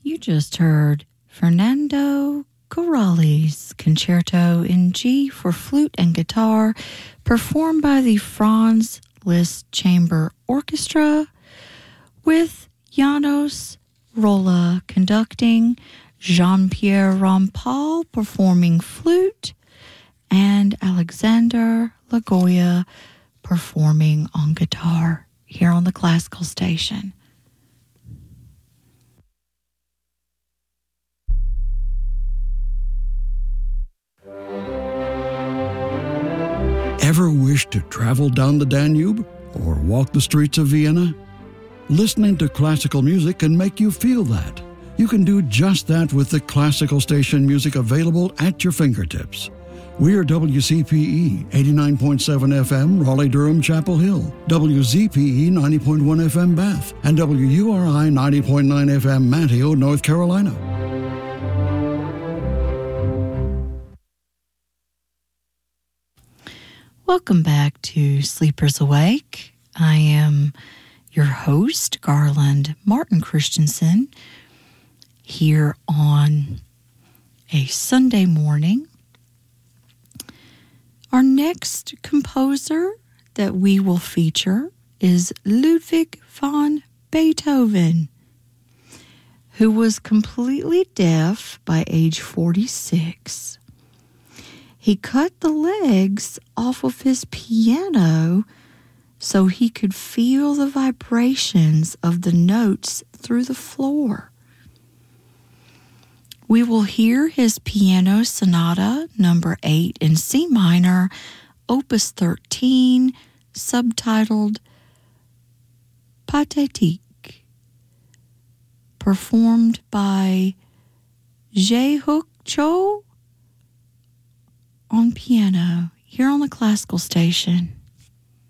You just heard Fernando Corrali's Concerto in G for flute and guitar, performed by the Franz Liszt Chamber Orchestra, with Janos Rolla conducting, Jean-Pierre Rampal performing flute, and Alexander Lagoya performing on guitar here on the Classical Station. Ever wish to travel down the Danube or walk the streets of Vienna? Listening to classical music can make you feel that. You can do just that with the Classical Station music available at your fingertips. We're WCPE 89.7 FM, Raleigh-Durham, Chapel Hill, WZPE 90.1 FM, Bath, and WURI 90.9 FM, Manteo, North Carolina. Welcome back to Sleepers Awake. I am your host, Garland Martin Christensen, here on a Sunday morning. Our next composer that we will feature is Ludwig van Beethoven, who was completely deaf by age 46. He cut the legs off of his piano so he could feel the vibrations of the notes through the floor. We will hear his Piano Sonata number 8 in C minor, opus 13, subtitled Pathétique, performed by Jae-hook Cho on piano here on the Classical Station.